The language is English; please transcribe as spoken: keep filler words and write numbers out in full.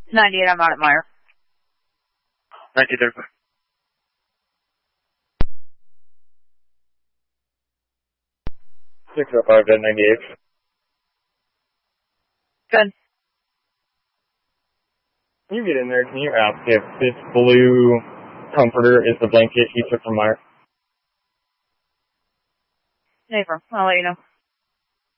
ninety-eight, I'm out at Meyer. nineteen thirty. six oh five, dead ninety-eight. Good. Can you get in there? Can you ask if this blue comforter is the blanket he took from Meyer? Safer. I'll let you know.